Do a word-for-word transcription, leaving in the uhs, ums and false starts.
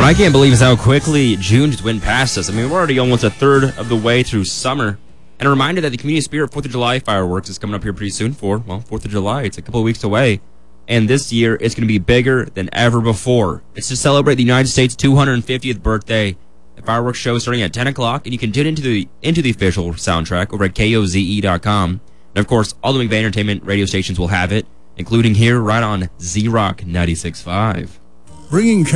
What I can't believe is how quickly June just went past us. I mean, we're already almost a third of the way through summer. And a reminder that the Community Spirit fourth of July fireworks is coming up here pretty soon for, well, fourth of July. It's a couple of weeks away. And this year, it's going to be bigger than ever before. It's to celebrate the United States' two hundred fiftieth birthday. The fireworks show is starting at ten o'clock, and you can tune into the into the official soundtrack over at K O Z E dot com. And, of course, all the McVeigh Entertainment radio stations will have it, including here right on Z-Rock ninety-six point five. Bringing